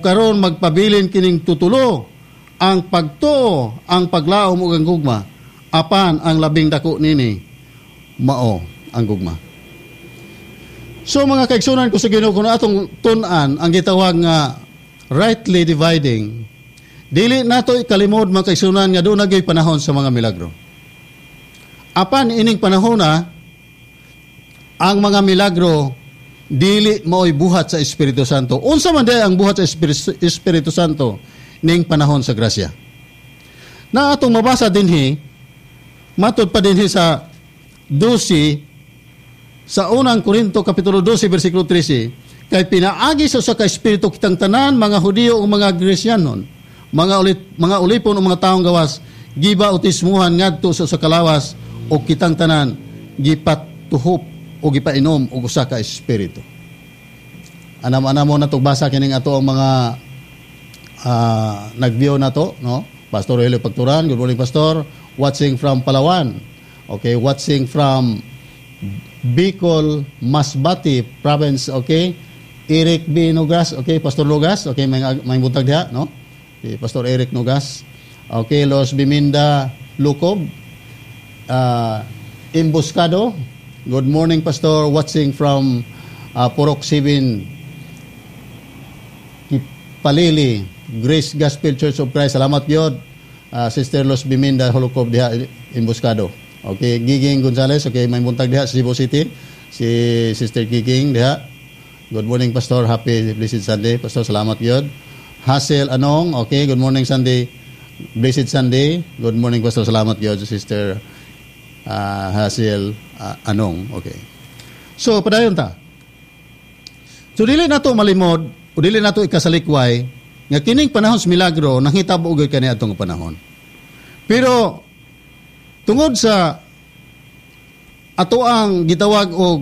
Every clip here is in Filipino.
karon magpabilin kining tutulo, ang pagtuo, ang paglaom ug ang gugma, apan ang labing dako nini mao ang gugma. So mga kaigsunan ko sa Ginoo, kung atong tun-an ang gitawag nga rightly dividing, dili nato ikalimod mga kaigsunan nga doon nagyoy panahon sa mga milagro. Apan ining panahon na ang mga milagro dili mao'y buhat sa Espiritu Santo. Unsa man day ang buhat sa Espiritu Santo ning panahon sa grasya. Na atong mabasa dinhi, matud pa dinhi sa 12 sa unang Korinto kapitulo 12 bersikulo 13, kay pinaagi sa ka espiritu kitang tanan, mga Hudiyo o mga Gresyanon, mga ulipon o mga taong gawas, giba o tismuhan ngadto sa kalawas, o kitang tanan gipatuhop o gipainom og usa ka espiritu. Anam-anamo na basa kining ato ang mga nag-view na to, no? Pastor Helio Pagturan, good morning Pastor, watching from Palawan. Okay, watching from Bicol, Masbate province, okay? Eric B. Nugas, okay, Pastor Lugas, okay, may buntag diha, no? Okay, Pastor Eric Nugas. Okay, Los Biminda Lukob, Imbuscado, good morning Pastor, watching from Purok 7 Palili, Grace Gospel Church of Christ. Salamat gyud, Sister Los Biminda Lukob diha Imbuscado. Okay, Giging Gonzales, okay, may buntag diha sa Cebu City, si Sister Giging diha. Good morning Pastor, happy blessed Sunday Pastor, salamat gyud. Hazel Anong, okay, good morning Sunday, blessed Sunday. Good morning Pastor, salamat gyud Sister Hazel Anong, okay. So padayon ta. So dili nato malimod, o dili nato ikasalikway nga kining panahon sa milagro nanghitabo ugay kani atong panahon. Pero tungod sa ato ang gitawag og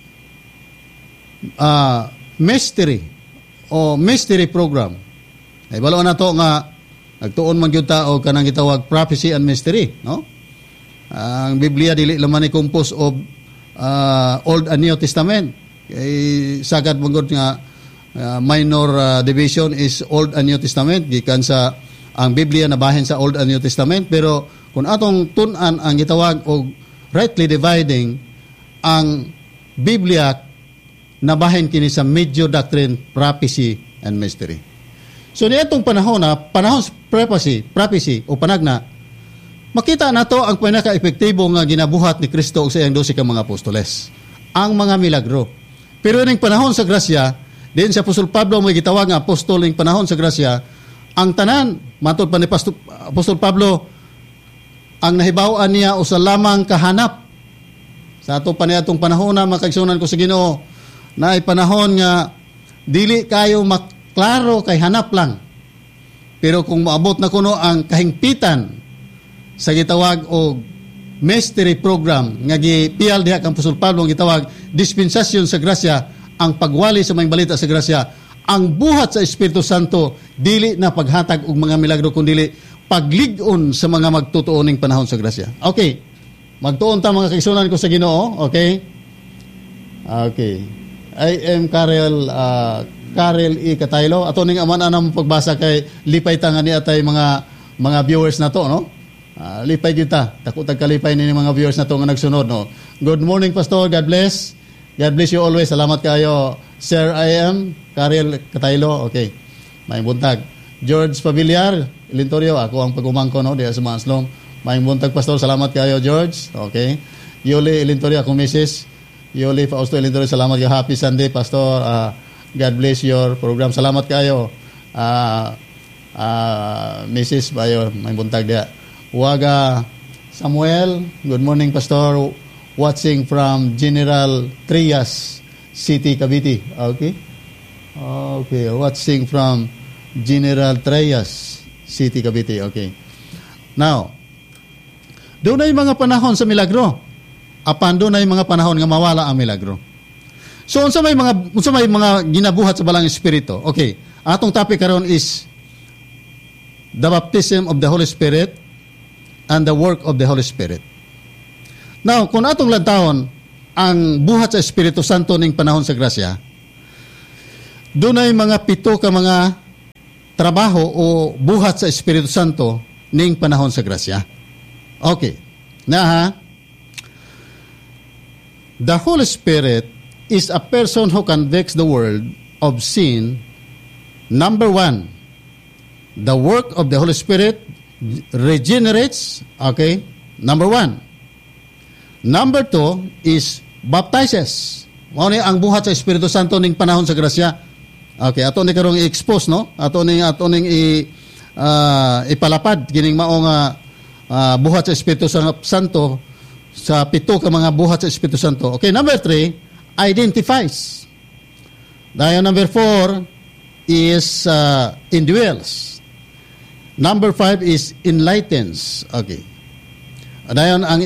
mystery o mystery program, ay balo na to nga nagtuon man gyud ta og kanang gitawag prophecy and mystery, no? Ang Biblia dili laman ni compose of Old and New Testament. Kay sagad mangod nga minor division is Old and New Testament, gikan sa ang Biblia nabahin sa Old and New Testament. Pero kung atong tun-an ang gitawag og rightly dividing, ang Biblia nabahin kini sa major doctrine, prophecy and mystery. So niadtong panahon na panahon sa prophecy o panagna, makita nato ang pinaka-epektibo nga ginabuhat ni Kristo og sa iyang 12 ka mga apostoles, ang mga milagro. Pero ning panahon sa grasya, din si Apostol Pablo may gitawag nga apostol ning panahon sa grasya, ang tanan matud pa ni Apostol Pablo, ang nahibaw-an niya usa lamang kahanap. Sa ato pa niadtong panahon na makaigsunan ko sa Ginoo, na ay panahon nga dili kayo maklaro kay hanap lang. Pero kung maabot na kuno ang kahingpitan sa gitawag og mystery program nga gipiyal diha kang Apostol Pablo, ang gitawag dispensasyon sa grasya, ang pagwali sa mga balita sa grasya, ang buhat sa Espiritu Santo, dili na paghatag og mga milagro kundi paglig-on sa mga magtutuoning panahon sa grasya. Okay, magtuon ta mga kaigsunan ko sa Ginoo. Okay, okay, I am Karel E. Kataylo. Ato ning aman anam pagbasa kay lipay ta nga ni atay mga viewers na to, no? Lipay gyud ta, takutag kalipay ni mga viewers na to nga nagsunod, no? Good morning Pastor, God bless. God bless you always. Salamat kayo, Sir I am Karel Kataylo. Okay, may buntag. George Pavillar Ilintorio, ako ang pagumangko, no, diya sa mga aslom. May buntag Pastor, salamat kayo George. Okay, Yuli Ilintorio, ako Mrs. Yuli Fausto Ilintorio, salamat kayo. Happy Sunday Pastor. God bless your program. Salamat kayo, Mrs. Bayo, may buntag diya. Waga Samuel, good morning Pastor, watching from General Trias City, Cavite. Okay, okay, watching from General Trias City, Cavite. Okay, now doon ay mga panahon sa milagro, apan doon ay mga panahon nga mawala ang milagro. So unsa may mga ginabuhat sa balang espiritu. Okay, atong topic karon is the baptism of the Holy Spirit and the work of the Holy Spirit. Now, kung atong lantawon ang buhat sa Espiritu Santo ning panahon sa grasya, doon ay mga 7 ka mga trabaho o buhat sa Espiritu Santo ning panahon sa grasya. Okay. Na ha? The Holy Spirit is a person who convicts the world of sin. Number 1, the work of the Holy Spirit regenerates. Okay? Number 1. Number 2 is baptizes. Mao ni ang buhat sa Espiritu Santo ning panahon sa grasya. Okay, ato ni karong i-expose, no? Ato ning ipalapad kining mao nga buhat sa Espiritu Santo sa 7 ka mga buhat sa Espiritu Santo. Okay, number 3, identifies. Dayon number 4 is indwells. Number 5 is enlightens. Okay. Dayon ang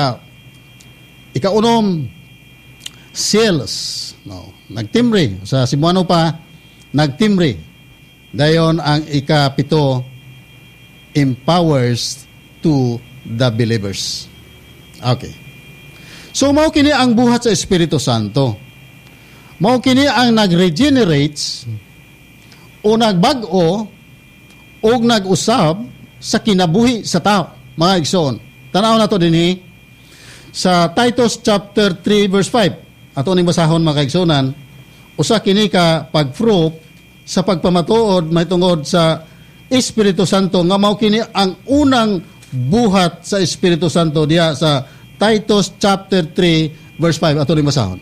ikaunom, seals. No, nagtimbre sa Cebuano pa, nagtimbre. Dayon ang ika-7, empowers to the believers. Okay. So mao kini ang buhat sa Espiritu Santo. Mao kini ang nag-regenerates o nagbag-o o nag-usab sa kinabuhi sa tao. Mga igsoon, tanaw na to dinhi sa Titus chapter 3 verse 5. Ato ning basahon mga kaigsunan, usa kini ka pag-fruit sa pagpamatuod may tungod sa Espiritu Santo nga mao kini ang unang buhat sa Espiritu Santo diha sa Titus chapter 3 verse 5. Ato ning basahon.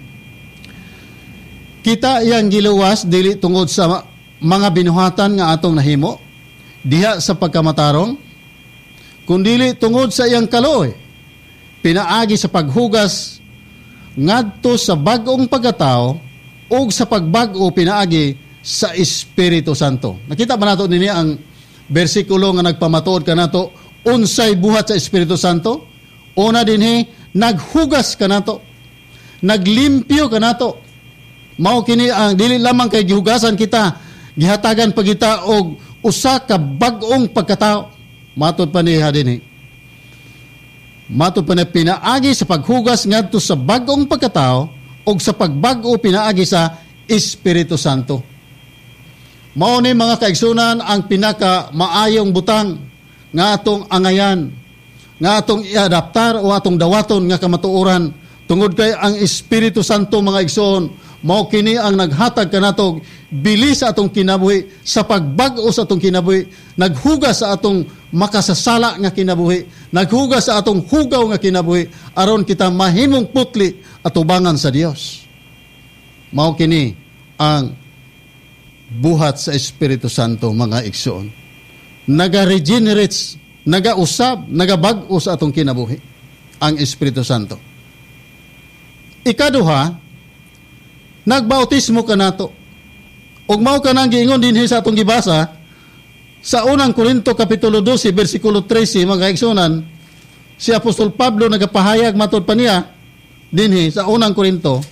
Kita iyang giluwas dili tungod sa mga binuhatan nga atong nahimo diha sa pagkamatarong, kundili tungod sa iyang kaloy, pinaagi sa paghugas ngadto sa bag-ong pagkatao ug sa pagbag-o pinaagi sa Espiritu Santo. Nakita ba nato dinhi ang bersikulo nga nagpamatuod kanato unsay buhat sa Espiritu Santo? Una dinhi, naghugas kanato, naglimpyo kanato. Mao kini ang dili lamang kay gihugasan kita, gihatagan pa kita og usa ka bag-ong pagkatao. Matod pa niya dinhi. Matod pa na pinaagi sa paghugas ngadto sa bag-ong pagkatao o sa pagbag-o pinaagi sa Espiritu Santo. Mao ni mga kaigsunan ang pinaka maayong butang nga atong angayan, nga atong iadaptar o atong dawaton nga kamatuoran tungod kay ang Espiritu Santo mga igsoon mao kini ang naghatag kanato bilis sa atong kinabuhi, sa pagbag-o sa atong kinabuhi, naghugas sa atong makasasala nga kinabuhi, naghugas sa atong hugaw nga kinabuhi aron kita mahimong putli at ubangan sa Dios. Mao kini ang buhat sa Espiritu Santo mga igsoon. Naga-regenerates, naga-usab, nagabag-o sa atong kinabuhi ang Espiritu Santo. Ikaduha, nagbautismo ka nato. Ug mao ka nang giingon dinhi sa atong gibasa sa unang Korinto kapitulo 12 bersikulo 13 mga kaigsunan, si Apostol Pablo nagapahayag matod pa niya dinhi sa unang Korinto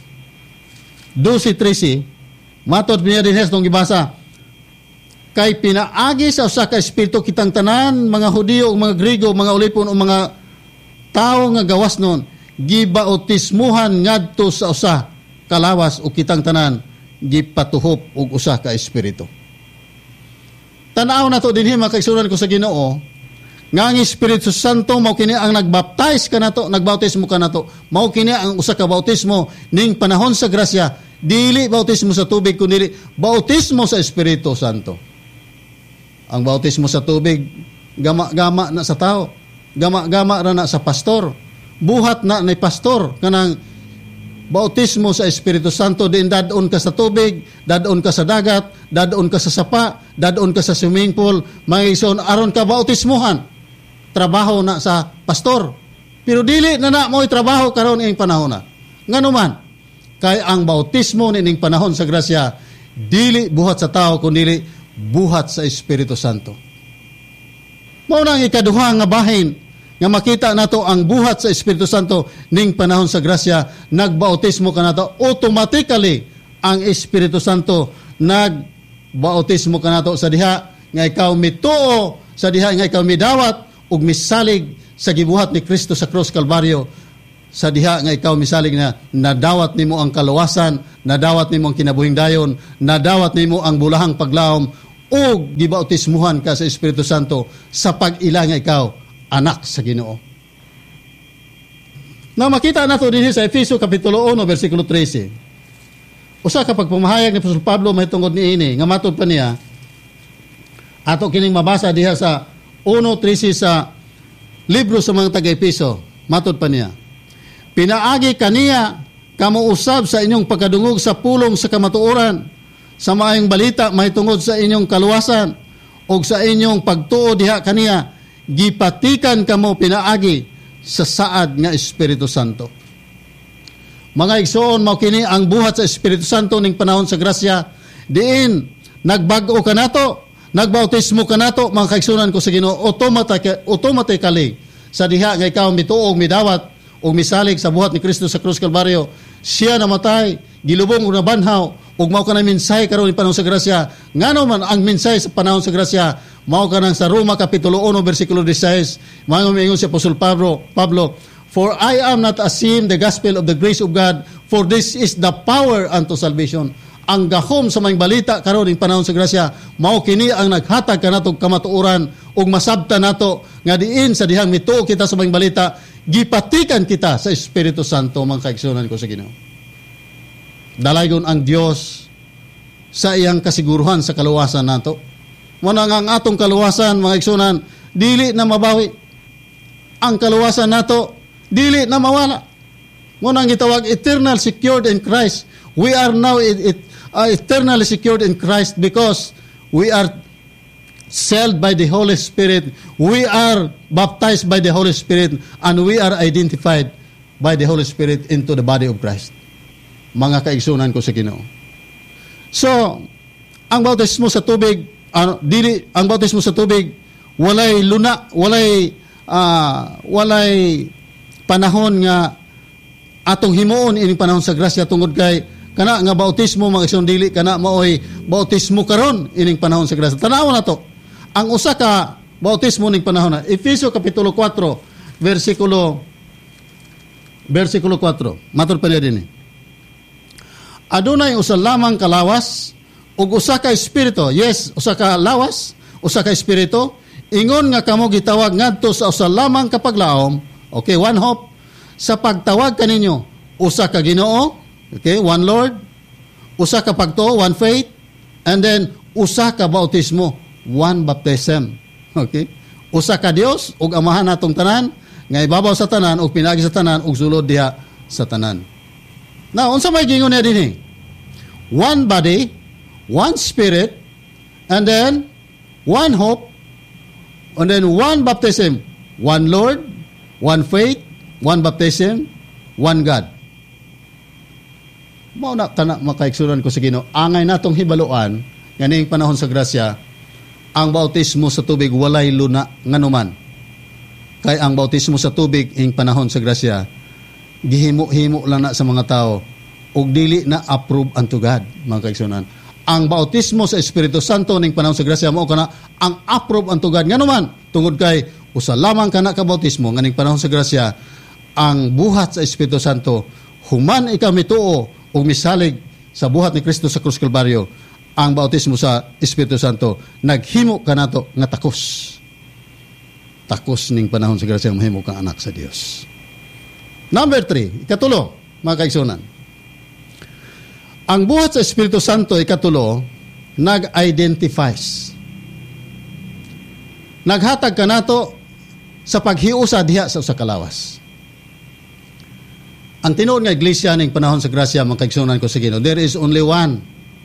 12:13 matod niya dinhi sa atong gibasa, kay pinaagi sa usa ka espiritu kitang tanan mga Hudiyo ug mga Griego, mga ulipon o mga tao nga gawas nun, gibautismuhan ngadto sa usa kalawas o kitang tanan gipatuhop og usa ka espiritu. Tanaw na to dinhi mga kaigsunan ko sa Ginoo nga ang Espiritu Santo mao kini ang nagbaptize kanato, nagbautismo kanato. Mao kini ang usa ka bautismo ning panahon sa grasya, dili bautismo sa tubig kundi bautismo sa Espiritu Santo. Ang bautismo sa tubig gama-gama na sa tao, gama-gama ra na sa pastor, buhat na ni pastor kanang bautismo sa Espiritu Santo, din dadon ka sa tubig, dadon ka sa dagat, dadon ka sa sapa, dadon ka sa swimming pool, mga igsoon, aron ka bautismuhan. Trabaho na sa pastor. Pero dili na mo'y trabaho karon ing panahon na. Nganuman, kay ang bautismo nining panahon sa grasya, dili buhat sa tao, kundi buhat sa Espiritu Santo. Mao nang ikaduha nga bahin nga makita nato ang buhat sa Espiritu Santo ning panahon sa grasya, nagbautismo ka nato, automatically ang Espiritu Santo nagbautismo ka nato sa diha nga ikaw mituo, sa diha nga ikaw midawat ug misalig sa gibuhat ni Kristo sa krus Kalbaryo, sa diha nga ikaw misalig na nadawat nimo ang kaluwasan, nadawat nimo ang kinabuhing dayon, nadawat nimo ang bulahang paglaom o gibautismuhan ka sa Espiritu Santo sa pag-ila nga ikaw anak sa Ginoo. Na makita nato dinhi sa Efeso kapitulo 1 bersikulo 13. Usa ka pagpamahayag ni Apostol Pablo mahitungod niini nga matud pa niya ato kining mabasa diha sa 1:13 sa libro sa mga taga-Efeso. Matud pa niya, pinaagi kaniya kamo usab sa inyong pagkadungog sa pulong sa kamatuoran, sa maayong balita mahitungod sa inyong kaluwasan, o sa inyong pagtuo diha kaniya, gipatikan kamo pinaagi sa saad nga Espiritu Santo. Mga igsoon, mao kini ang buhat sa Espiritu Santo ning panahon sa grasya, diin nagbag-o ka nato, nagbautismo ka nato, mga kaigsunan ko sa Ginoo, automatically sa diha nga ikaw mituog, midawat o misalig sa buhat ni Kristo sa krus Kalbaryo. Siya namatay, gilubong o nabanhaw, ug mao ka na mensahe karon ni panahon sa grasya. Ngano man ang mensahe sa panahon sa grasya, mao ka nang sa Roma kapitulo 1 bersikulo 16, mga mingon si Apostol Pablo, for I am not ashamed the gospel of the grace of God, for this is the power unto salvation. Ang gahom sa mga balita karon ning panahon sa grasya, mao kini ang naghatag kanatong kamatuoran ug masabta nato nga diin sa dihang mituo kita sa mga balita, gipatikan kita sa Espiritu Santo, mga kaigsunan ko sa Ginoo. Dalaygon ang Dios sa iyang kasiguruhan sa kaluwasan nato. Muna nga ang atong kaluwasan, mga igsunan, dili na mabawi. Ang kaluwasan nato dili na mawala. Muna ang gitawag eternal secured in Christ. We are now eternally secured in Christ because we are sealed by the Holy Spirit. We are baptized by the Holy Spirit and we are identified by the Holy Spirit into the body of Christ. Mga kaigsunan ko sa Ginoo. So, ang bautismo sa tubig, ang bautismo sa tubig walay luna, walay panahon nga atong himuon ining panahon sa grasya tungod kay kana nga bautismo, mga igsoon, dili kana maoy bautismo karon ining panahon sa grasya. Tanaw na to. Ang usa ka bautismo ning panahon na Efeso kapitulo 4 bersikulo 4. Matud pa niya dinhi. Adunay usa lamang kalawas ug usa ka espiritu. Yes, usa ka lawas, usa ka espiritu. Ingon nga kamo gitawag ngadto sa usa lamang kapaglaom. Okay, one hope. Sa pagtawag kaninyo, usa ka Ginoo, okay, one Lord, usa ka pagtuo, one faith, and then usa ka bautismo, one baptism. Okay? Usa ka Dios ug amahan natong tanan, nga ibabaw sa tanan ug pinaagi sa tanan ug sulod diha sa tanan. Now, unsa may gingon niya dinhi? One body, one spirit, and then one hope, and then one baptism, one Lord, one faith, one baptism, one God. Mao na kana makaigsunan ko sa Ginoo, angay natong hibaluan nganing panahon sa grasya, ang bautismo sa tubig walay luna nganuman. Kay ang bautismo sa tubig ing panahon sa grasya gihimo-himo lang na sa mga tao ug dili na approve unto God, mga kaigsunan. Ang bautismo sa Espiritu Santo ning panahon sa grasya mao kana ang approve unto God nganuman tungod kay usa lamang kana ka bautismo nganing panahon sa grasya. Ang buhat sa Espiritu Santo, human ikaw mituo o misalig sa buhat ni Kristo sa krus Kalbaryo, ang bautismo sa Espiritu Santo, naghimo ka nato nga takos. Takos ning panahon sa grasya, mahimo kang anak sa Dios. Number 3, ikatulo, mga kaigsunan. Ang buhat sa Espiritu Santo, ikatulo, nag-identifies. Naghatag ka nato sa paghiusa diha sa usa ka lawas. Ang tinuod nga iglesia ning panahon sa grasya, mga kaigsunan ko sa Ginoo, there is only one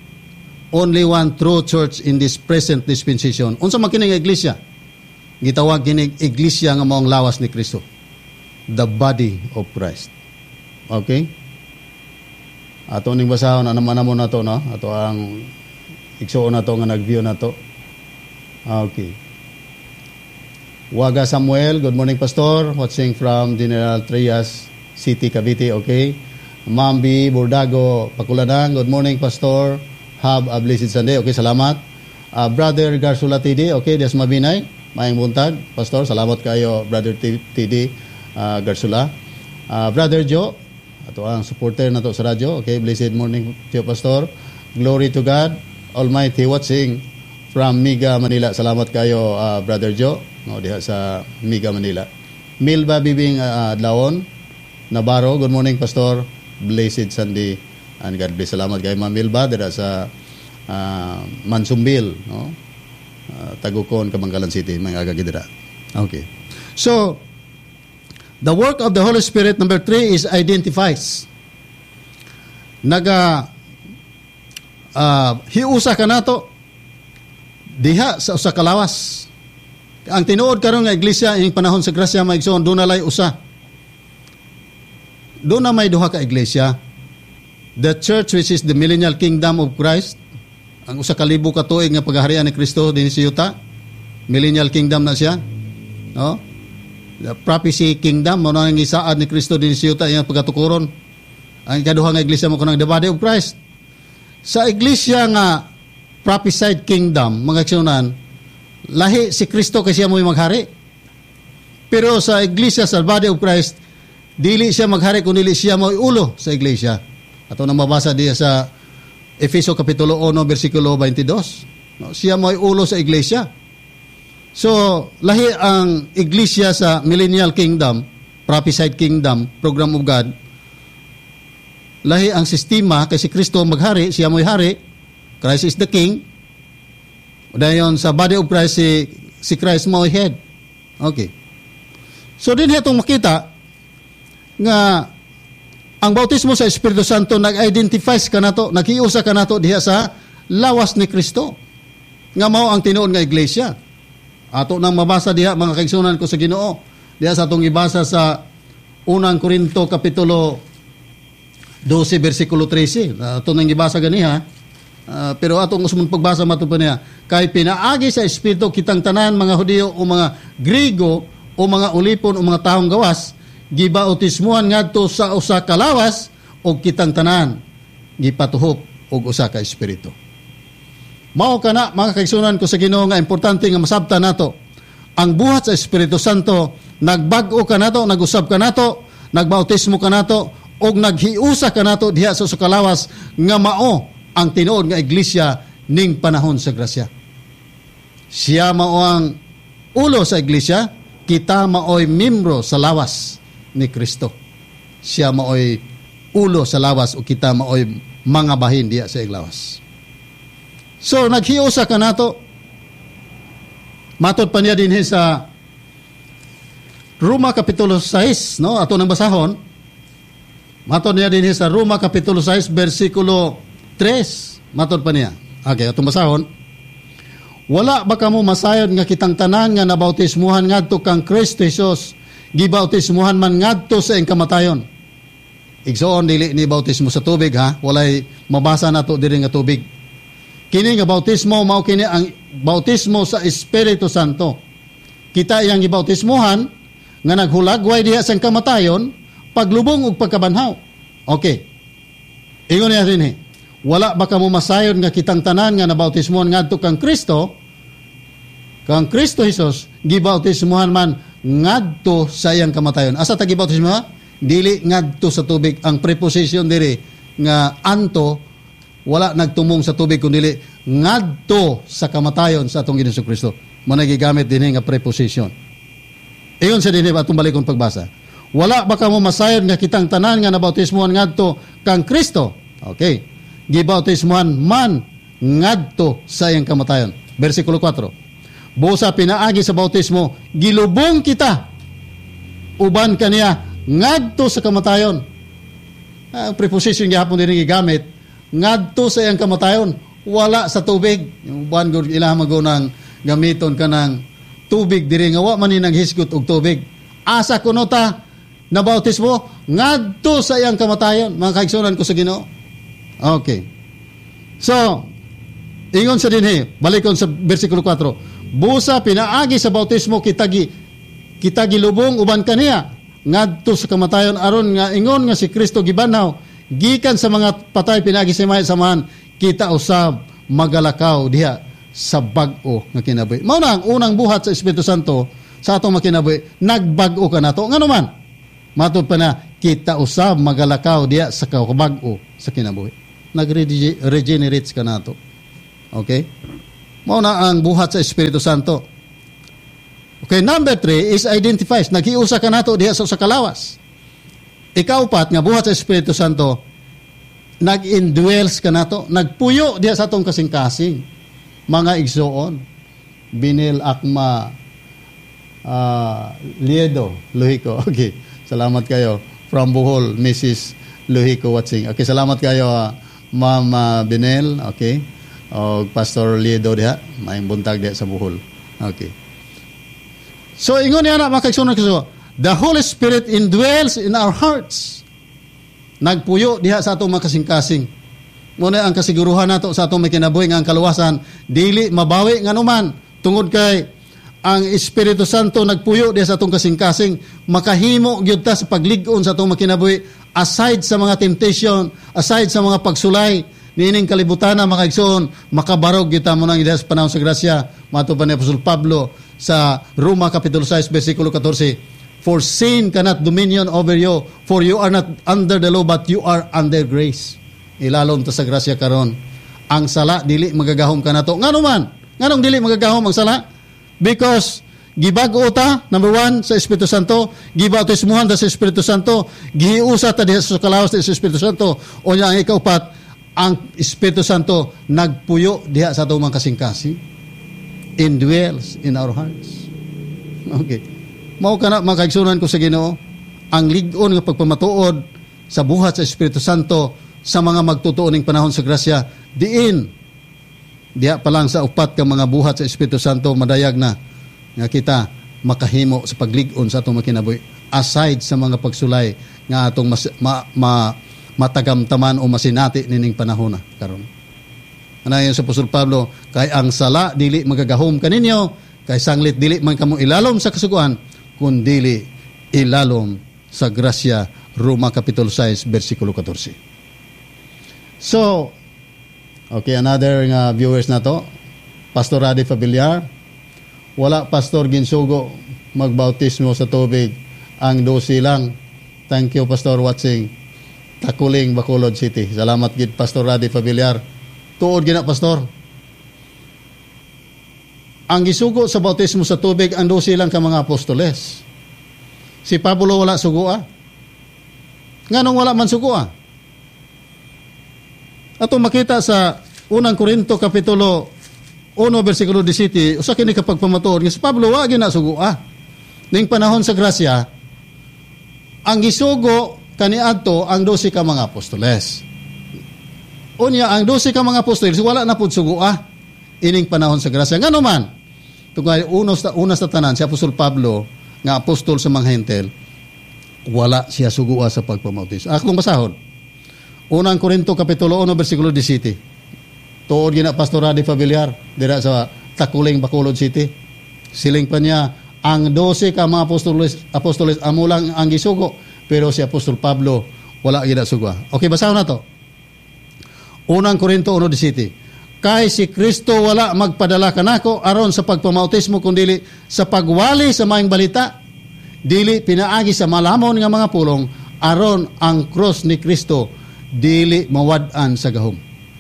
true church in this present dispensation. Unsa man kini nga iglesia? Gitawag kini iglesia nga maong lawas ni Kristo, the body of Christ. Okay? Ato ning basahon naman na to, no? Ato ang igsuon na to nga nag-view na to. Okay. Waga Samuel, good morning Pastor, watching from General Trias City, Cavite, okay. Mambi Bordago, Pakulanang, good morning Pastor, have a blessed Sunday, okay, salamat. Brother Garsula TD, okay, Dias Mabinay, maayong buntag, Pastor, salamat kayo Brother TD Garsula. Brother Joe, ato ang supporter na to sa radyo, okay, blessed morning to you, Pastor. Glory to God Almighty, watching from Miga, Manila. Salamat kayo, Brother Joe, no, diha sa Miga, Manila. Milba Bibing Adlaon, Navarro, good morning, Pastor. Blessed Sunday and God bless. Salamat kayo, Ma'am Milba, diha sa Mansumbil, no? Tagukon, Kabangkalan City, mga agagidira. Okay. So, the work of the Holy Spirit, number 3, is identifies. Hiusa ka nato diha sa usa ka lawas. Ang tinuod karon nga iglesia ing panahon sa grasya maigsoon doon na lay usa. Doon na may duha ka iglesia. The church which is the millennial kingdom of Christ. Ang usa ka libo ka tuig nga paghaharian ni Kristo dinhi sa yuta. Millennial kingdom na siya. No? The prophecy kingdom mo nang gisaad ni Kristo dinhi sa yuta iyang pagatukuron. Ang ikaduha nga iglesia mo kanang the body of Christ. Sa iglesia nga prophesied kingdom, mga igsunan, lahi si Kristo kasi siya mo'y maghari. Pero sa iglesia, sa body of Christ, dili siya maghari kundi siya mo'y ulo sa iglesia. Ato nang mabasa diya sa Efeso Kapitulo 1, versikulo 22. No, siya mo'y ulo sa iglesia. So, lahi ang iglesia sa millennial kingdom, prophesied kingdom, program of God. Lahi ang sistema kasi Kristo maghari, siya mo'y hari. Christ is the king. Dayon sa body of Christ si Christ mo'y head. Okay. So din itong makita nga ang bautismo sa Espiritu Santo nag-identifies ka nato, naghiusa ka nato diha sa lawas ni Kristo. Nga mao ang tinuod nga iglesia. Ato nang mabasa diha mga kaigsunan ko sa Ginoo. Diha sa atong ibasa sa 1 Korinto Kapitulo 12, versikulo 13. Ito nang ibasa ganiha. Pero atong usmon pagbasa mato pa niya. Kay pinaagi sa Espiritu kitang tanan mga Hudiyo o mga Grigo o mga ulipon o mga taong gawas, gibautismuhan ngadto sa usa ka lawas o kitang tanan gipatuhop og usa ka espiritu. Mao kana mga kaigsunan ko sa Ginoo nga importante nga masabtan nato. Ang buhat sa Espiritu Santo nagbag-o ka nato, nag-usab ka nato, nagbautismo ka nato, og naghiusa ka nato diha sa sukalawas nga mao ang tinuod nga iglesia ning panahon sa grasya. Siya mao ang ulo sa iglesia, kita maoy membro sa lawas ni Kristo. Siya maoy ulo sa lawas o kita maoy mga bahin diha sa iglawas. So naghiusa ka nato. Matod pa niya dinhi sa Roma Kapitulo 6, no? Ato nang basahon. Matod niya din sa Roma Kapitulo 6, versikulo 3. Matod pa niya. Okay, itong basahon. Wala ba kamo masayod nga kitang tanan nga nabautismuhan ngadto kang Kristo Jesus, gibautismuhan man ngadto sa ing kamatayon. Igsoon dili ni bautismo sa tubig ha, walay mabasa nato diri nga tubig. Kini nga bautismo mao kini ang bautismo sa Espiritu Santo. Kita iyang gibautismuhan nga naghulagway diha sa kamatayon, paglubong ug pagkabanhaw. Okay. Ingon niya rin wala ba kamo masayon nga kitang tanan nga nabautismuhan ngadto kang Kristo Jesus, gibautismuhan man ngadto sa iyang kamatayon. Asa ta gibautismo? Dili ngadto sa tubig. Ang preposition diri nga anto wala nagtumong sa tubig kundi ngadto sa kamatayon sa atong Ginoong Kristo. Mo nagigamit dinhi nga preposition. Iyon sa dinhi atong balikon pagbasa. Wala ba kamo masayod nga kitang tanan nga nabautismuhan ngadto kang Kristo? Okay. Gibautismuhan man ngadto sa iyang kamatayon. Versikulo 4. Busa pinaagi sa bautismo, gilubong kita uban kaniya ngadto sa kamatayon. Ang preposition gihapon din gigamit ngadto sa iyang kamatayon, wala sa tubig. Yung uban gud ila magunang gamiton kanang tubig diri nga wa man ni naghisgot og tubig. Asa kuno ta nabautismo ngadto sa iyang kamatayon, mga kaigsunan ko sa Ginoo. Okay. So, ingon sa dinhi, balikon sa bersikulo 4. Busa pinaagi sa bautismo kita gilubong uban kaniya ngadto sa kamatayon aron nga ingon nga si Kristo gibanhaw gikan sa mga patay pinaagi sa mga samahan kita usab magalakaw diha sa bag-o nga kinabuhi. Mao na ang unang buhat sa Espiritu Santo sa atong makinabuhi, nagbag-o ka nato. Ngano man? Matod pa na kita usab magalakaw diha sa kabag-o sa kinabuhi. Nag-regenerates ka nato. Okay? Mao na ang buhat sa Espiritu Santo. Okay, number 3 is identifies. Naghiusa ka nato diha sa kalawas. Ikaupat nga buhat sa Espiritu Santo, nag-indwells ka nato, nagpuyo diha sa atong kasing-kasing. Mga igsoon, Binil, Akma, Liedo, Luhico. Okay, salamat kayo. From Bohol, Mrs. Luhico watching. Okay, salamat kayo, Ma'am Binil. Okay. O Pastor Liedo diha, may buntag diha sa Bohol. Okay. So, ingon niya na, makagsunod ko. The Holy Spirit indwells in our hearts. Nagpuyo diha sa atong makasing-kasing. Muna ang kasiguruhan nato sa atong makinabuhi nga ang kaluwasan, dili mabawi nga numan. Tungod kay ang Espiritu Santo nagpuyo diha sa atong kasing-kasing, makahimo gyud ta sa paglig-on sa atong makinabuhi, aside sa mga temptation, aside sa mga pagsulay, niining kalibutan na makaigsoon, makabarog gyud ta mo nang diha sa panahon sa grasya. Mato pa ni Apostol Pablo sa Roma Kapitulo 6, versikulo 14, For sin cannot dominion over you, for you are not under the law, but you are under grace. Ilalom ta sa grasya karon. Ang sala, dili magagahom ka na to. Nga naman, nganong dili magagahom ang sala? Because, gibago ta, number 1, sa Espiritu Santo, gibautismuhan ta sa Espiritu Santo, gihiusa ta diha sa kalawas sa Espiritu Santo, o niya ang ikaupat, ang Espiritu Santo nagpuyo diha sa atong mga kasing-kasing. Indwells in our hearts. Okay. Mao kana makaigsunan ko sa Ginoo ang lig-on nga pagpamatuod sa buhat sa Espiritu Santo sa mga magtutuo ning panahon sa grasya diha pa lang sa upat ka mga buhat sa Espiritu Santo madayag na nga kita makahimo sa paglig-on sa atong makinabuhi aside sa mga pagsulay nga atong matagamtaman o masinati nining panahon na karon. Anayon sa Apostol Pablo, kay ang sala dili magagahom kaninyo, kay sanglit dili man kamo ilalom sa kasuguan, kundili ilalom sa grasya. Roma Kapitulo 6, versikulo 14. So, okay, another viewers na to. Pastor Radi Fabiliar, wala Pastor Ginsugo magbautismo sa tubig, ang 12 lang. Thank you, Pastor, watching. Takuling, Bacolod City. Salamat gid Pastor Radi Fabiliar. Tuod gina, Pastor. Ang gisugo sa bautismo sa tubig, ang 12 lang ka mga apostoles. Si Pablo wala sugua. Nganong wala man sugua? Ato makita sa unang Korinto Kapitulo 1, versikulo 17, usa kini kapag pamatuod, si Pablo wala gina sugua. Ning panahon sa grasya, ang gisugo kaniadto ang 12 ka mga apostoles. Unya, ang 12 ka mga apostoles, wala na pud sugua ining panahon sa grasya. Nga naman, tungkol una sa tanan, si Apostol Pablo, nga apostol sa mga hentel, wala siya sugua sa pagpamautis. Akong basahon, unang Korinto Kapitulo 1, versikulo 17. Tuod gina Pastor Radi Fabiliar, dira sa Takuling, Bacolod City. Siling pa niya, ang 12 ka mga apostoles amo lang ang gisugo, pero si Apostol Pablo, wala gina sugua. Okay, basahon na to. Unang Korinto 1:17. Kay si Kristo wala magpadala kanako aron sa pagpamautismo kundili sa pagwali sa maayong balita, dili pinaagi sa malamon nga mga pulong aron ang cross ni Kristo dili mawad-an sa gahom.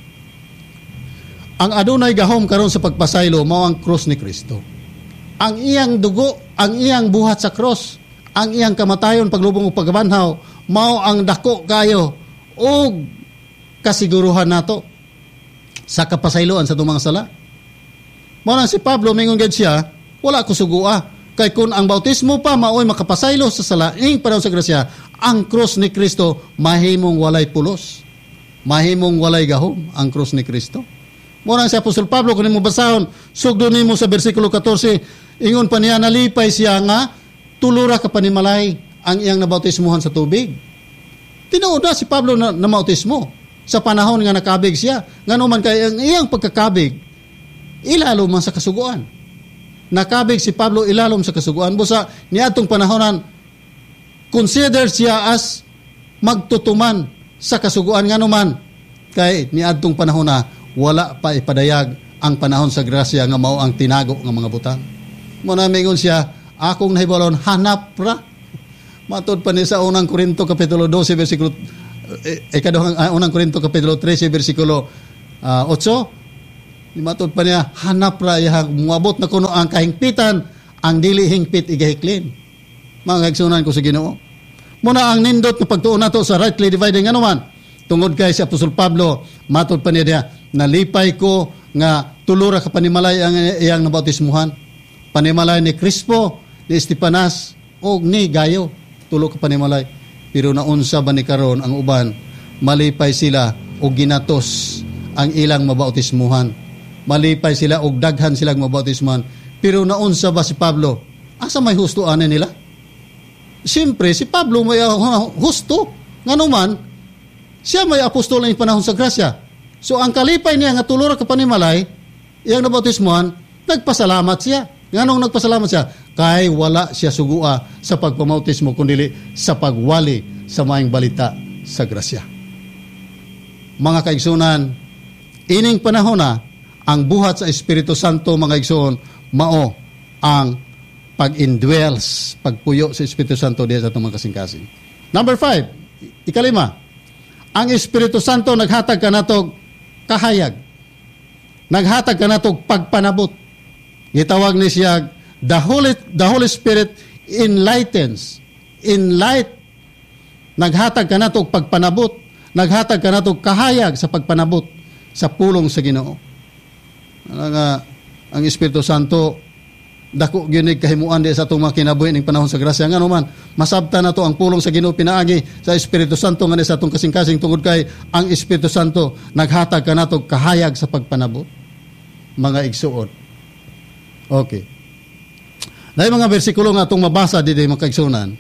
Ang adunay gahom karon sa pagpasaylo mao ang cross ni Kristo. Ang iyang dugo, ang iyang buhat sa cross, ang iyang kamatayon paglubong ug pagbanhaw mao ang dako kayo og kasiguruhan nato sa kapasayloan sa tumang sala. Mao si Pablo mingon gid siya, wala ko sugua kay kun ang bautismo pa maoy makapasaylo sa sala ing panahon sa grasya, ang cross ni Kristo mahimong walay pulos, mahimong walay gahom ang cross ni Kristo. Mao si Apostol Pablo kun mo basahon sugdo nimo sa bersikulo 14, ingon pa niya nalipay siya nga tulura ka panimalay ang iyang nabautismuhan sa tubig. Tinuod na si Pablo na mautismo sa panahon nga nakabig siya. Ngano man kay ang iyang pagkakabig ilalom man sa kasuguan. Nakabig si Pablo ilalom sa kasuguan. Busa niadtong panahonan consider siya as magtutuman sa kasuguan. Ngano man kay niadtong panahon na wala pa ipadayag ang panahon sa grasya nga mao ang tinago nga mga butang. Mo na mingon siya, akong nahibalon hanap ra. Matod pa ni sa unang Korinto Kapitulo 12 versikulo unang Korinto Kapitulo 13 versikulo 8, Matod pa niya, hanap ra iyang muabot na kuno ang kahingpitan, ang dili hingpit igahiklin. Mga kaigsunan ko sa Ginoo. Muna ang nindot na pagtuon nato sa rightly dividing ano man. Tungod kay si Apostol Pablo, matod pa niya, nalipay ko nga tulura ka panimalay ang iyang nabautismuhan. Panimalay ni Crispo, ni Estepanas, o ni Gayo. Tulo ka panimalay. Pero naunsa ba ni karon ang uban, malipay sila o ginatos ang ilang mabautismuhan. Malipay sila o daghan silang mabautismuhan. Pero naunsa ba si Pablo? Asa may hustuanan nila? Siyempre, si Pablo may husto. Nga naman, siya may apostol ng panahon sa grasya. So, ang kalipay niya nga tulura ka panimalay, iyang nabautismuhan, nagpasalamat siya. Nga nung nagpasalamat siya, kay wala siya sugua sa pagpamautismo, kundi sa pagwali sa maayong balita sa grasya. Mga kaigsunan, ining panahon na, ang buhat sa Espiritu Santo, mga igsoon, mao ang pag-indwells, pagpuyo sa Espiritu Santo diya sa itong mga kasing-kasing. Number 5, ikalima, ang Espiritu Santo naghatag ka natog kahayag. Naghatag ka natog pagpanabot. Gitawag ni siya, the Holy Spirit enlightens. Enlight. Naghatag ka natog pagpanabot. Naghatag ka natog kahayag sa pagpanabot sa pulong sa Ginoo. Ang Espiritu Santo dako gyud kahimuan di sa atong mga kinabuhi ning panahon sa grasya ngano man masabtan nato ang pulong sa Ginoo pinaagi sa Espiritu Santo nga sa atong kasing-kasing tungod kay ang Espiritu Santo naghatag kanato kahayag sa pagpanabot mga igsuon. Okay. Dahil mga bersikulo nga atong mabasa dito mga kaigsunan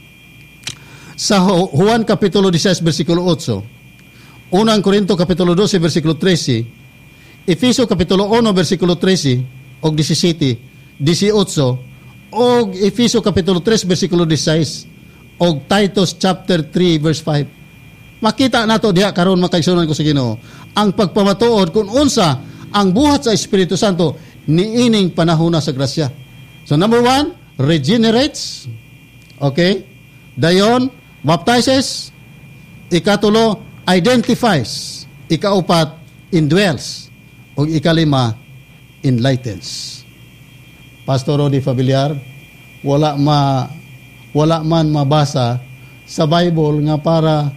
sa Juan kapitulo 16 bersikulo 8, unang Korinto kapitulo 12 bersikulo 13, Efeso kapitulo 1 bersikulo 13 og 17, 18 og Efeso kapitulo 3 bersikulo 16 og Titus chapter 3 verse 5. Makita nato diha karon makaigsunan ko sa Ginoo ang pagpamatuod kung unsa ang buhat sa Espiritu Santo niining panahon sa grasya. So number 1, regenerates. Okay? Dayon, baptizes. Ikatulo, identifies. Ikaupat, indwells. O ikalima, enlightens. Pastor Rodi Fabiliar, wala man mabasa sa Bible nga para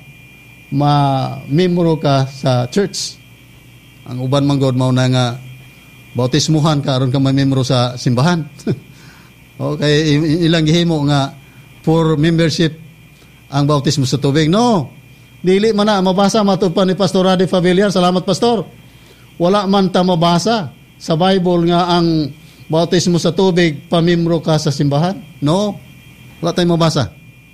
ma-memoro ka sa church. Ang uban man God mao na nga bautismuhan ka aron ka ma-memoro sa simbahan. Okay, ilang gihimo nga for membership ang bautismo sa tubig. No. Dili man na mabasa matud pa ni Pastor Rodi Fabiliar. Salamat Pastor. Wala man ta mabasa sa Bible nga ang bautismo sa tubig, pamimro ka sa simbahan. No, wala tayong mabasa.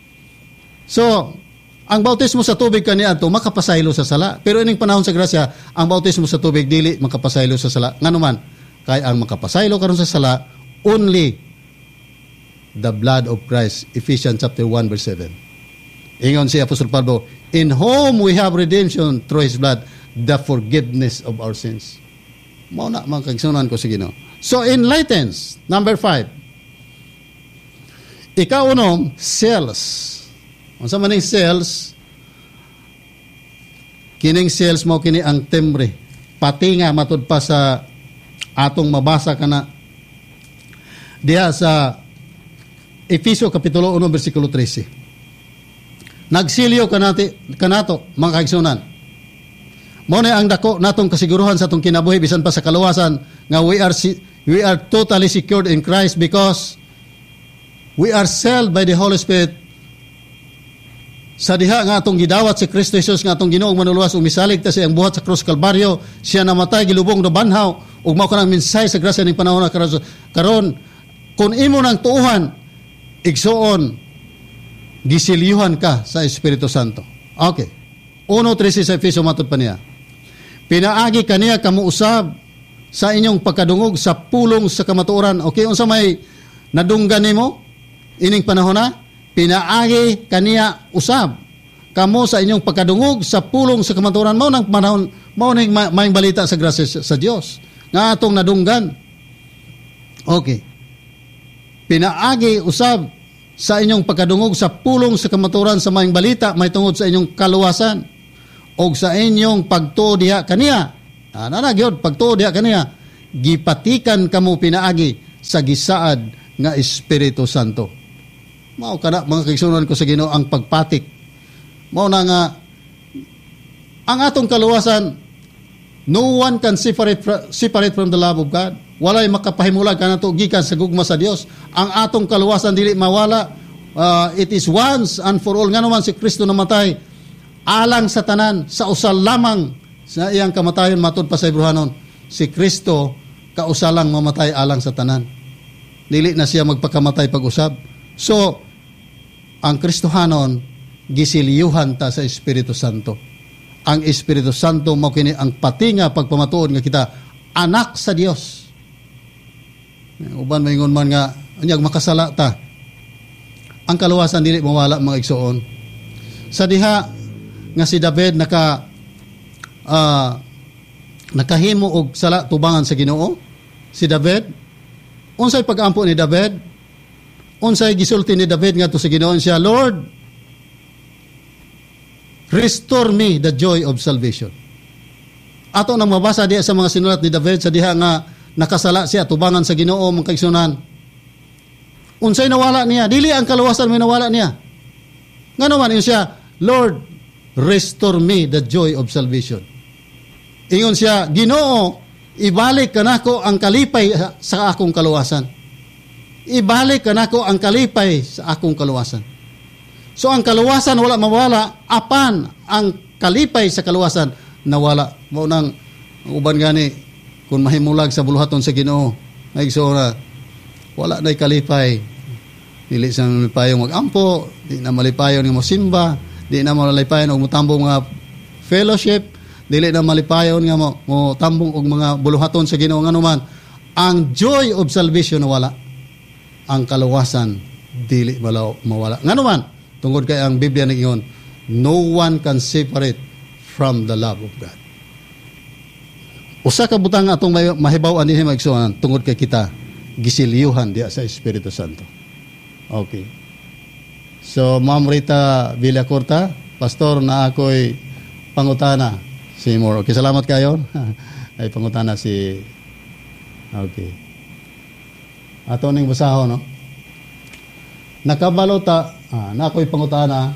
So, ang bautismo sa tubig kaniadto makapasaylo sa sala. Pero ining panahon sa grasya, ang bautismo sa tubig dili makapasaylo sa sala. Nganuman, kay ang makapasaylo karon sa sala only the blood of Christ. Ephesians chapter 1 verse 7. Ingon si Apostol Pablo, in whom we have redemption through His blood, the forgiveness of our sins. Mao na mga kaigsunan ko sa Ginoo. So enlightens, number 5. Ikaunom, cells. Unsa man ning cells? Kining cells mao kini ang timbre. Pati nga matud pa sa atong mabasa kana diha sa Efeso kapitulo 1 bersikulo 13. Nagsilyo kanato mga kaigsunan. Mao na ang dako natong kasiguruhan sa atong kinabuhi bisan pa sa kaluwasan nga we are totally secured in Christ because we are sealed by the Holy Spirit. Sa diha nga atong gidawat si Kristo Jesus nga atong Ginoong manuluwas ug misalig ta sa iyang buhat sa krus Kalbaryo, siya namatay gilubong na banhaw ug mao kanang mensahe sa grasya ning panahon na karon kun imo nang tuuhan igsuon gisilyuhan ka sa Espiritu Santo. Okay. 1:13 sa Efeso matud pa niya. Pinaagi kaniya kamuusab sa inyong pagkadungog sa pulong sa kamatuoran. Okay, unsa may nadunggan nimo ining panahon na? Pinaagi kaniya usab kamo sa inyong pagkadungog sa pulong sa kamatuoran. Mao nang panahon, mao ning maayong balita sa grasya sa Dios nga atong nadunggan. Okay. Pinaagi usab sa inyong pagkadungog sa pulong sa kamatuoran sa maayong balita may tungod sa inyong kaluwasan o sa inyong pagtuo diha kaniya Nanagyon, pagtuo diha kaniya, gipatikan kamo pinaagi sa gisaad nga Espiritu Santo. Mao kana mga kaigsunan ko sa Ginoo ang pagpatik. Mao na nga ang atong kaluwasan, no one can separate from the love of God. Walay makapahimulag kanato gikan sa gugma sa Dios. Ang atong kaluwasan dili mawala. It is once and for all. Nga naman si Kristo namatay alang sa tanan, sa usal lamang sa iyang kamatayon matud pa sa Hebrehanon. Si Kristo kausalang mamatay alang sa tanan. Dili na siya magpakamatay pag-usab. So, ang Kristohanon gisiliyuhan ta sa Espiritu Santo. Ang Espiritu Santo mao kini ang patinga pagpamatuod nga kita anak sa Dios. Uban maingon man nga unyag makasala ta. Ang kaluwasan dili mawala mga igsoon. Sa diha nga si David nakahimo og sala tubangan sa Ginoo. Si David, unsay pag-ampo ni David? Unsay gisulti ni David ngadto sa Ginoo siya, Lord, restore me the joy of salvation. Ato nang mabasa diha sa mga sinulat ni David sa diha nga nakasala siya tubangan sa Ginoo mga kaigsunan. Unsay nawala niya? Dili ang kaluwasan may nawala niya. Ngano man siya, Lord, restore me the joy of salvation. Ingon siya, Ginoo, ibalik kanako ang kalipay sa akong kaluwasan. Ibalik kanako ang kalipay sa akong kaluwasan. So ang kaluwasan wala mawala, apan ang kalipay sa kaluwasan nawala. Mao nang uban gani kung mahimulag sa buluhaton sa Ginoo, naigsoon wala na'y kalipay. Dili sa malipayong mag-ampo, di na malipayon nga mosimba, di na malipayon og motambong mga fellowship, dili na malipayon nga mo tambong og mga buluhaton sa Ginoo nganuman. Ang joy of salvation nawala. Ang kaluwasan dili mawala. Nganuman tungod kay ang Biblia nag-ingon, no one can separate from the love of God. Usa ka butang atong mahibaw-an dinhi maigsuonan tungod kay kita gisiliyuhan diha sa Espiritu Santo. Okay. So Ma'am Rita Villacorta, pastor na ako'y pangutana si Moore. Okay, salamat kayo. Ay pangutana si okay. Ato ning basahon, no? Nakabalo na ako'y pangutana.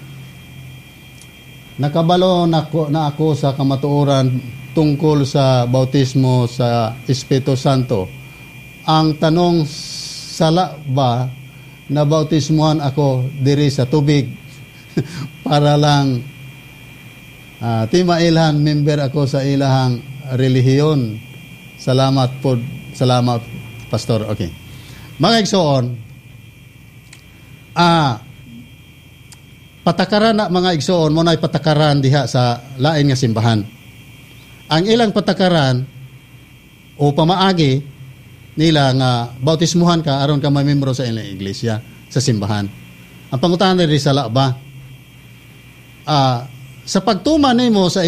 Nakabalo na ako sa kamatuoran tungkol sa bautismo sa Espiritu Santo. Ang tanong, sala ba na bautismuhan ako diri sa tubig para lang timailhan member ako sa ilahang relihiyon. Salamat po. Salamat, pastor. Okay. Mga igsoon, patakaran na mga igsoon mo na patakaran diha sa lain nga simbahan. Ang ilang patakaran o pamaagi nila nga bautismuhan ka aron ka mamembro sa ilang iglesia sa simbahan. Ang pangutanan diri sala ba? Sa pagtuman nimo sa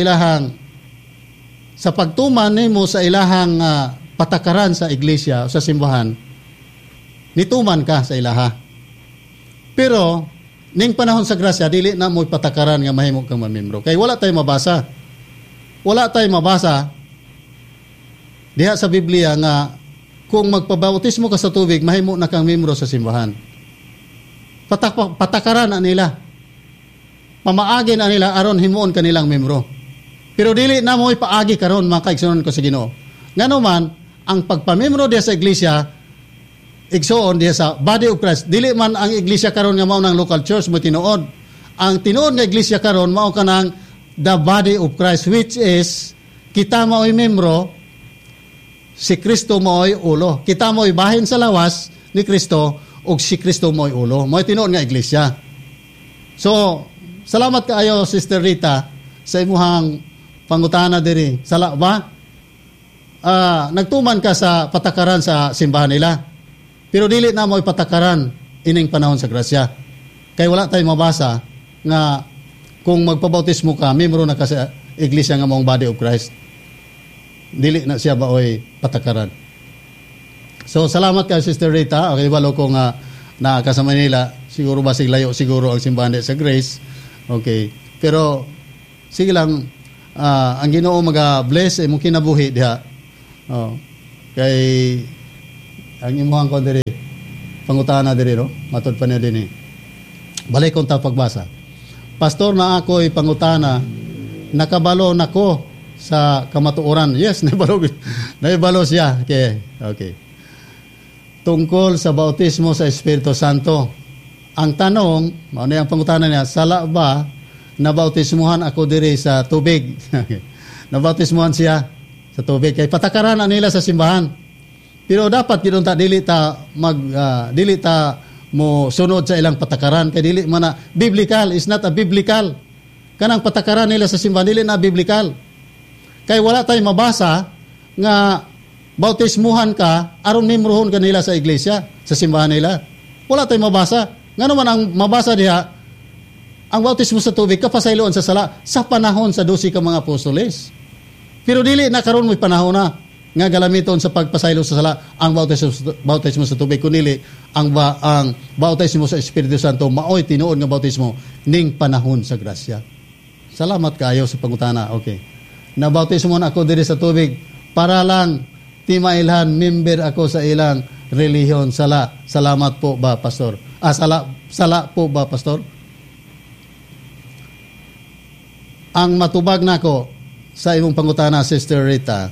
ilahang patakaran sa iglesia o sa simbahan, nituman ka sa ilaha. Pero ning panahon sa grasya dili na mo patakaran nga mahimo kang mamembro. Kay wala tay mabasa. Wala tay mabasa diha sa Biblia nga kung magpabautismo ka sa tubig mahimo na kang membro sa simbahan. Patakaran na nila. Pamaagi na nila aron himuon kanilang membro. Pero dili na mo ipaagi karon mga kaigsunon ko sa Ginoo. Ngano man ang pagpamembro diha sa iglesia igsoon diha sa body of Christ. Dili man ang iglesia karon nga mao nang local church mo tinuod. Ang tinuod nga iglesia karon mao kanang the body of Christ, which is kita mao'y membro, si Kristo mao'y ulo. Kita mao'y bahin sa lawas ni Kristo ug si Kristo mao'y ulo. Mao'y tinuod nga iglesia. So, salamat kaayo Sister Rita sa imuhang pangutana diri. Sala ba? Nagtuman ka sa patakaran sa simbahan nila. Pero dili na mo'y patakaran ining panahon sa grasya. Kay wala tayong mabasa nga kung magpabautismo ka, membro na ka sa iglesia nga mong body of Christ. Dili na siya ba oy patakaran. So salamat kay Sister Rita. Okay, walo ko nga naa ka sa Manila. Siguro basig layo siguro ang simbahan sa Grace. Okay. Pero sige lang, ang Ginoo maga-bless imong kinabuhi diha. Oh. Kay ang imong ko diri pangutana diri no, matud pa niya dinhi. Balik kong ta pagbasa. Pastor, na ako'y pangutana, nakabalo nako sa kamatuoran. Yes, naibalo siya. Okay. Tungkol sa bautismo sa Espiritu Santo. Ang tanong, ano yung pangutana niya, sala ba nabautismuhan ako diri sa tubig? Nabautismuhan siya sa tubig. Kaya patakaran na nila sa simbahan. Pero dapat kinunta dili ta mo sunod sa ilang patakaran. Kaya dili man na biblical, is not a biblical. Kanang patakaran nila sa simbahan dili na biblical. Kaya wala tayong mabasa nga bautismuhan ka aron mimrohon ka nila sa iglesia, sa simbahan nila. Wala tayong mabasa. Nga naman ang mabasa diha, ang bautismo sa tubig kapasayloon sa sala sa panahon sa 12 ka mga apostoles. Pero dili na karon may panahon na nga galamiton sa pagpasaylo sa sala ang bautismo sa tubig, kunili ang bautismo sa Espiritu Santo maoy tinuod nga bautismo ning panahon sa grasya. Salamat kaayo sa pangutana. Okay. Nabautismo na ako diri sa tubig para lang timailhan member ako sa ilang relihiyon. Salamat po ba, Pastor? Sala po ba, Pastor? Ang matubag nako sa imong pangutana, Sister Rita,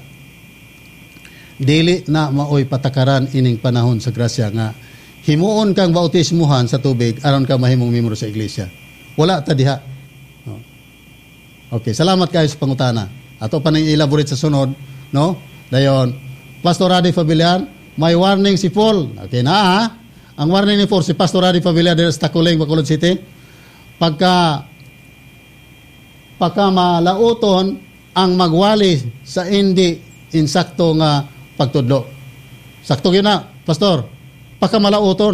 dili na maoy patakaran ining panahon sa grasya nga himuon kang bautismuhan sa tubig aron ka mahimong miyembro sa iglesia. Wala ta diha. Okay, salamat kayo sa pangutana. Ato pa nang elaborate sa sunod, no? Dayon, Pastor Radi Fabiliar, may warning si Paul. Okay na ha? Ang warning ni Paul si Pastor Radi Fabiliar dito sa Taculing, Bacolod City. Pagka malauton ang magwali sa hindi insakto nga pagtudlo. Sakto yun na, Pastor. Pagka malauton.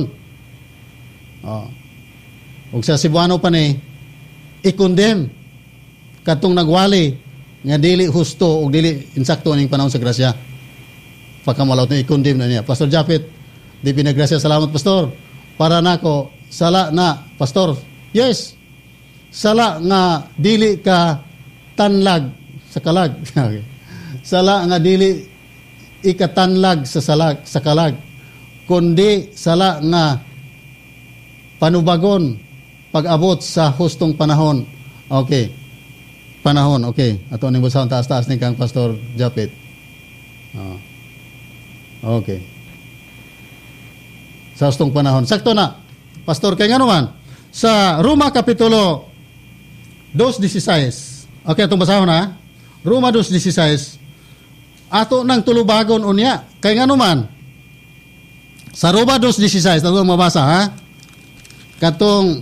Ug sa Cebuano pa ni, i-condemn katong nagwali nga dili husto o dili insakto ning panahon sa grasya. Pagka malauton, i-condemn na niya. Pastor Japet, di pinagrasya. Salamat, Pastor. Para nako, sala na, Pastor. Yes. Sala nga dili ka tanlag sa kalag. Sala nga dili ikatanlag sa kalag. Kundi sala nga panubagon pag-abot sa hustong panahon. Okay. Panahon, okay. Ato ning busahon taas-taas ni kang Pastor Japet. Okay. Sa hustong panahon. Sakto na. Pastor, kay nga naman, sa Roma Kapitulo 2:16. Okay, itong basahon ha. Roma 2:16. Ato nang tulubagon unya. Kay nga naman, sa Roma 2:16, ito ang mabasa ha. Katong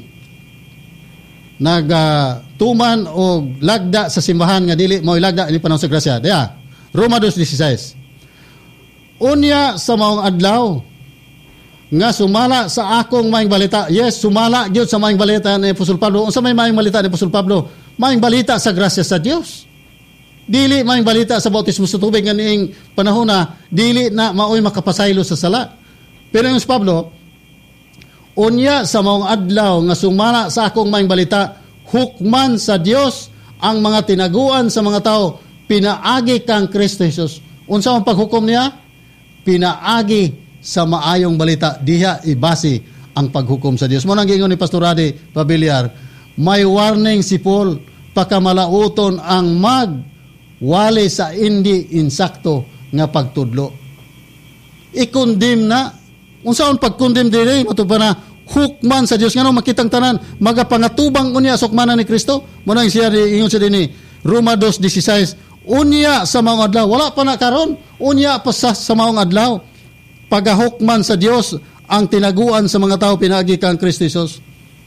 nagtuman o lagda sa simbahan nga dili mo ilagda ni panahon sa grasya. Diya, Roma 2:16. Unya sa maong adlaw nga sumala sa akong maing balita. Yes, sumala gyud sa maing balita ni Apostol Pablo. Unsa may maing balita ni Apostol Pablo? Maing balita sa grasya sa Dios. Dili maing balita sa bautismo sa tubig nga ning panahon na dili na maoy makapasaylo sa sala. Pero yung Pablo, unya sa maong adlaw nga sumala sa akong maing balita, hukman sa Dios ang mga tinaguan sa mga tao, pinaagi kang Kristo Jesus. Unsa ang paghukom niya? Pinaagi sa maayong balita, diha ibasi ang paghukom sa Dios. Mo nang giingon ni Pastor Radi Fabiliar, may warning si Paul, pakamalauton ang magwali sa hindi insakto nga pagtudlo. I-condemn na. Unsaon pag-condemn diri matud pa na hukman sa Dios ngano makitang tanan magapangatubang unya sa hukmanan ni Kristo. Mo nang siya ingon sa dinhi Roma 2:16, unya sa maong adlaw, wala pa na karon, unya pa sa maong adlaw pagahukman sa Dios ang tinaguan sa mga tao, pinaagi kang Kristo Jesus.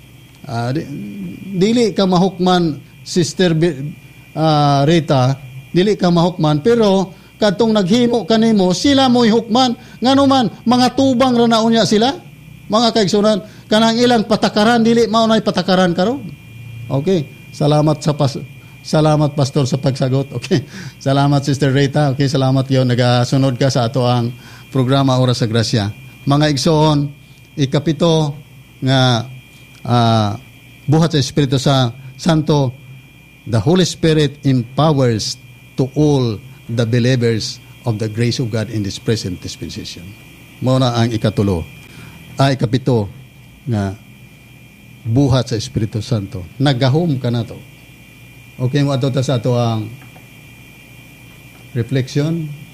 Dili ka mahukman, Sister Rita, dili ka mahukman, pero kadtong naghimo kanimo, sila mo'y hukman. Ngano man, mga tubang ra naunya sila, mga kaigsunan, kanang ilang patakaran, dili maunay patakaran karon. Okay, salamat Pastor sa pagsagot. Okay, salamat Sister Rita. Okay, salamat yon, nagasunod ka sa ato ang programa Oras sa Grasya. Mga igsoon, ikapito nga buhat sa Espiritu Santo the Holy Spirit empowers to all the believers of the grace of God in this present dispensation. Mao na ang ikapito nga buhat sa Espiritu Santo. Nagahom ka na to. Okay mo ato ta sa ato ang reflection.